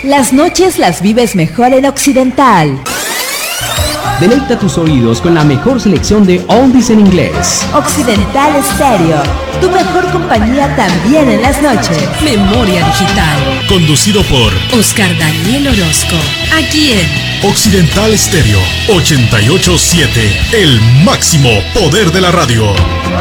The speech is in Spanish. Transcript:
Las noches las vives mejor en Occidental. Deleita tus oídos con la mejor selección de oldies en inglés. Occidental Stereo, tu mejor compañía también en las noches. Memoria Digital. Conducido por Oscar Daniel Orozco. Aquí en Occidental Stereo 88.7, el máximo poder de la radio.